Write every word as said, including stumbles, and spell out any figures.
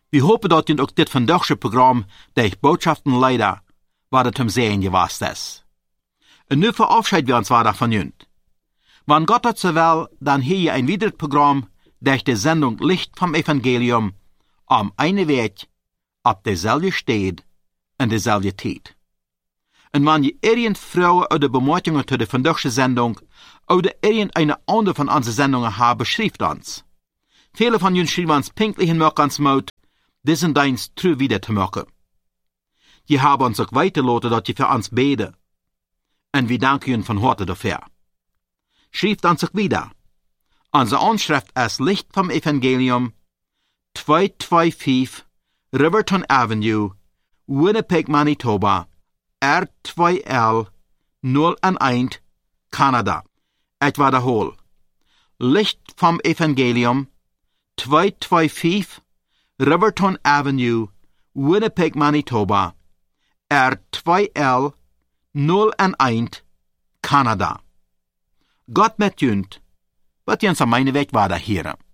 Wir hopen dat je ook dit vandaagse programma, der Botschaften leider, waar het hem sehen gewast is. En nu verabschieden wir uns vandaag van jullie. Wann Gott het zo wil, dan hier je een weiteres programma, der de Sendung Licht vom Evangelium, am eine Weg, op dezelfde stad en dezelfde tijd. En wann je irgend Frauen oder Bemerkungen zu der vandaagse Sendung oder irgendeine andere von unseren Sendungen haben, schreibt uns. Viele von uns schreiben uns pinklich in ans Mut, diesen Dienst true wieder zu machen. Je haben uns auch weitergelassen, dass je für uns beten. Und wir danken Ihnen von Harte dafür. Schreibt uns auch wieder. Unsere Anschrift ist Licht vom Evangelium, zweihunderfünfundzwanzig Riverton Avenue, Winnipeg, Manitoba, R zwei L null eins, Kanada. Ich wiederhole. Licht vom Evangelium, zweihunderfünfundzwanzig Riverton Avenue, Winnipeg, Manitoba, R zwei L null eins, Kanada. Gott met junt, wat jens aan mijn weg waren, heren.